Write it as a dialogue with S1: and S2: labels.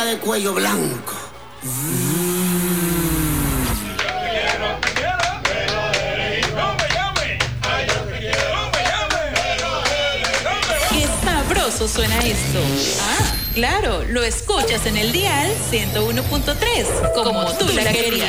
S1: de cuello blanco.
S2: Qué sabroso suena esto. Ah, claro, lo escuchas en el dial 101.3, como tú la querías.